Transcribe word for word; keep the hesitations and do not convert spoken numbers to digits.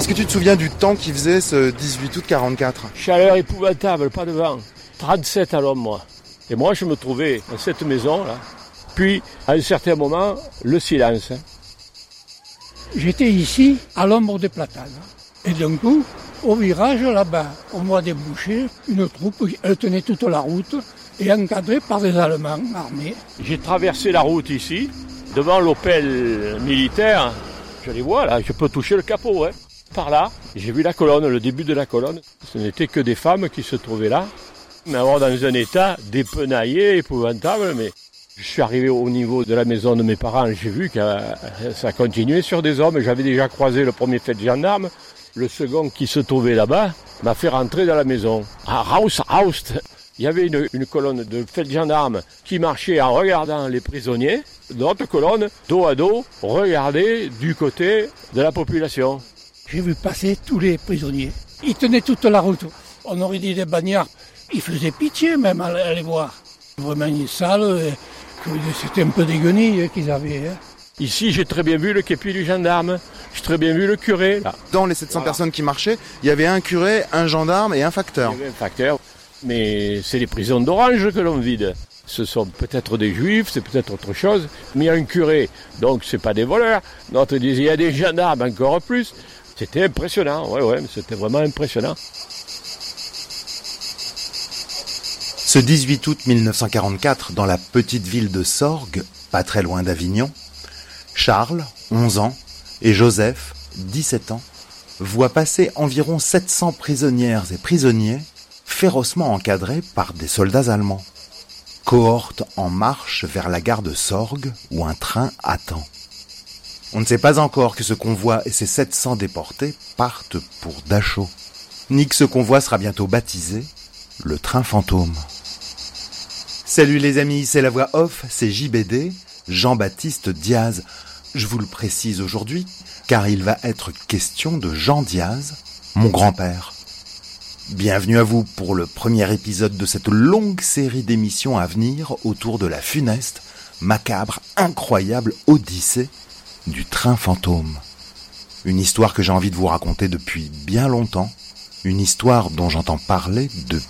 Est-ce que tu te souviens du temps qu'il faisait ce dix-huit août quarante-quatre ? Chaleur épouvantable, pas de vent. trente-sept à l'homme, moi. Et moi, je me trouvais dans cette maison-là. Puis, à un certain moment, le silence. J'étais ici, à l'ombre des platanes. Et d'un coup, au virage, là-bas, au mois des bouchers, une troupe, elle tenait toute la route et encadrée par des Allemands armés. J'ai traversé la route ici, devant l'Opel militaire. Je les vois, là, je peux toucher le capot, hein. Par là, j'ai vu la colonne, le début de la colonne. Ce n'était que des femmes qui se trouvaient là. Mais alors dans un état dépenaillé, épouvantable, mais je suis arrivé au niveau de la maison de mes parents, j'ai vu que ça continuait sur des hommes. J'avais déjà croisé le premier fait de gendarme. Le second qui se trouvait là-bas m'a fait rentrer dans la maison. À Raus, Raust, il y avait une, une colonne de fait de gendarme qui marchait en regardant les prisonniers. D'autres colonnes, dos à dos, regardaient du côté de la population. J'ai vu passer tous les prisonniers. Ils tenaient toute la route. On aurait dit des bagnards. Ils faisaient pitié même à les voir. Vraiment une salle, c'était un peu des guenilles qu'ils avaient. Hein. Ici, j'ai très bien vu le képi du gendarme. J'ai très bien vu le curé. Là. Dans les sept cents voilà. personnes qui marchaient, il y avait un curé, un gendarme et un facteur. Il y avait un facteur. Mais c'est les prisons d'Orange que l'on vide. Ce sont peut-être des juifs, c'est peut-être autre chose. Mais il y a un curé, donc c'est pas des voleurs. D'autres disent, il y a des gendarmes encore plus. C'était impressionnant, ouais, ouais, c'était vraiment impressionnant. Ce dix-huit août mille neuf cent quarante-quatre, dans la petite ville de Sorgues, pas très loin d'Avignon, Charles, onze ans, et Joseph, dix-sept ans, voient passer environ sept cents prisonnières et prisonniers férocement encadrés par des soldats allemands. Cohorte en marche vers la gare de Sorgues où un train attend. On ne sait pas encore que ce convoi et ses sept cents déportés partent pour Dachau, ni que ce convoi sera bientôt baptisé le train fantôme. Salut les amis, c'est la voix off, c'est J B D, Jean-Baptiste Diaz. Je vous le précise aujourd'hui, car il va être question de Jean Diaz, mon grand-père. Bienvenue à vous pour le premier épisode de cette longue série d'émissions à venir autour de la funeste, macabre, incroyable odyssée du train fantôme. Une histoire que j'ai envie de vous raconter depuis bien longtemps, une histoire dont j'entends parler depuis